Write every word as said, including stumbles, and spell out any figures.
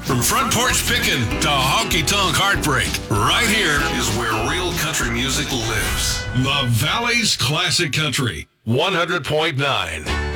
From front porch pickin' to honky-tonk heartbreak, right here is where real country music lives. The Valley's Classic Country, one hundred point nine.